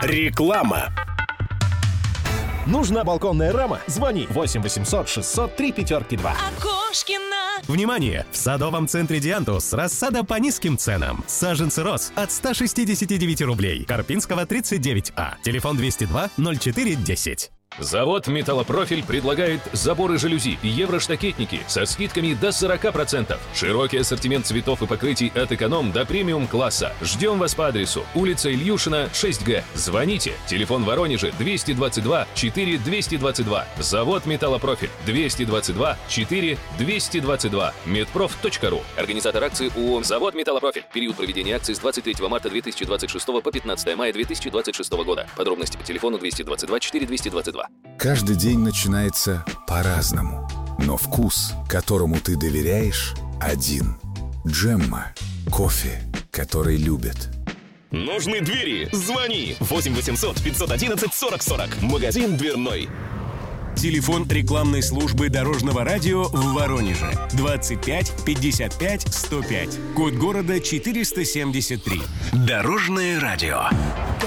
Реклама. Нужна балконная рама? Звони 8 800 603 5-2. Окошкина. Внимание! В садовом центре «Диантус» рассада по низким ценам. Саженцы роз от 169 рублей. Карпинского 39А. Телефон 202 04 10. Завод «Металлопрофиль» предлагает заборы жалюзи и евроштакетники со скидками до 40%. Широкий ассортимент цветов и покрытий от эконом до премиум-класса. Ждем вас по адресу: улица Ильюшина, 6Г. Звоните. Телефон в Воронеже 222 4 222. Завод «Металлопрофиль» 222 4 222. Медпроф.ру. Организатор акции ООО «Завод «Металлопрофиль». Период проведения акции с 23 марта 2026 по 15 мая 2026 года. Подробности по телефону 222 4 222. Каждый день начинается по-разному, но вкус, которому ты доверяешь, один. Джемма. Кофе, который любят. Нужны двери? Звони 8 800 511 40 40. Магазин «Дверной». Телефон рекламной службы Дорожного радио в Воронеже 25 55 105. Код города 473. Дорожное радио.